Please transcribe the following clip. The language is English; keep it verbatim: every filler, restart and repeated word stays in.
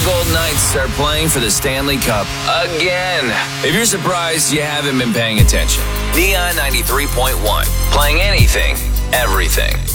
Golden Knights are playing for the Stanley Cup again. If you're surprised, you haven't been paying attention. Neon ninety-three point one, playing anything, everything.